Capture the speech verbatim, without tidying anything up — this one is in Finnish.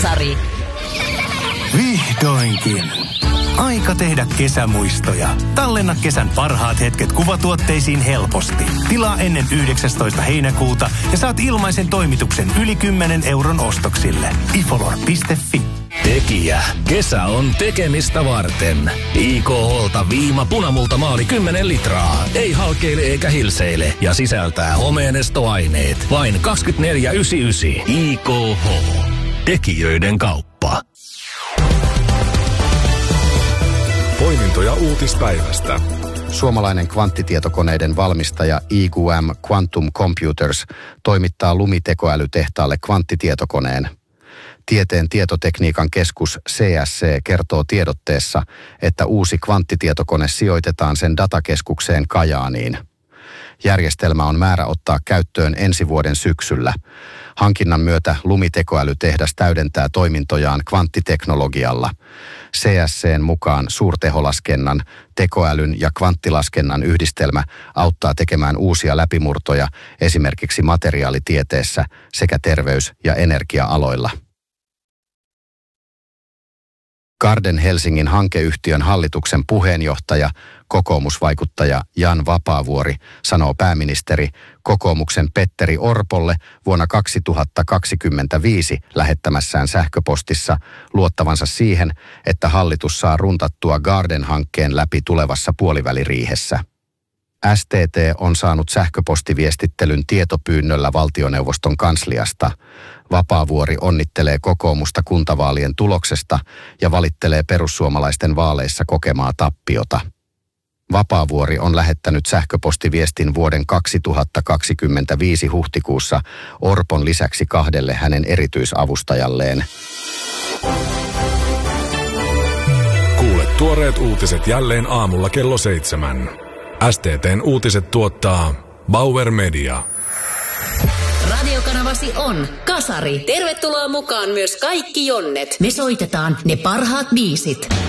Kasari. Vihdoinkin. Aika tehdä kesämuistoja. Tallenna kesän parhaat hetket kuvatuotteisiin helposti. Tilaa ennen yhdeksästoista heinäkuuta ja saat ilmaisen toimituksen yli kymmenen euron ostoksille. ifolor piste fi. Tekijä. Kesä on tekemistä varten. I K H:lta viima punamulta maali kymmenen litraa. Ei halkeile eikä hilseile ja sisältää homeenestoaineet. Vain kaksikymmentäneljä pilkku yhdeksänkymmentäyhdeksän. I K H. Tekijöiden kauppa. Poimintoja uutispäivästä. Suomalainen kvanttitietokoneiden valmistaja I Q M Quantum Computers toimittaa lumitekoälytehtaalle kvanttitietokoneen. Tieteen tietotekniikan keskus C S C kertoo tiedotteessa, että uusi kvanttitietokone sijoitetaan sen datakeskukseen Kajaaniin. Järjestelmä on määrä ottaa käyttöön ensi vuoden syksyllä. Hankinnan myötä lumitekoälytehdas täydentää toimintojaan kvanttiteknologialla. C S C:n mukaan suurteholaskennan, tekoälyn ja kvanttilaskennan yhdistelmä auttaa tekemään uusia läpimurtoja esimerkiksi materiaalitieteessä sekä terveys- ja energia-aloilla. Garden Helsingin hankeyhtiön hallituksen puheenjohtaja, kokoomusvaikuttaja Jan Vapaavuori sanoo pääministeri kokoomuksen Petteri Orpolle vuonna kaksituhattakaksikymmentäviisi lähettämässään sähköpostissa luottavansa siihen, että hallitus saa runtattua Garden-hankkeen läpi tulevassa puoliväliriihessä. S T T on saanut sähköpostiviestittelyn tietopyynnöllä valtioneuvoston kansliasta. Vapaavuori onnittelee kokoomusta kuntavaalien tuloksesta ja valittelee perussuomalaisten vaaleissa kokemaa tappiota. Vapaavuori on lähettänyt sähköpostiviestin vuoden kaksituhattakaksikymmentäviisi huhtikuussa Orpon lisäksi kahdelle hänen erityisavustajalleen. Kuule tuoreet uutiset jälleen aamulla kello seitsemän. S T T:n uutiset tuottaa Bauer Media. Radiokanavasi on Kasari. Tervetuloa mukaan myös kaikki jonnet. Me soitetaan ne parhaat biisit.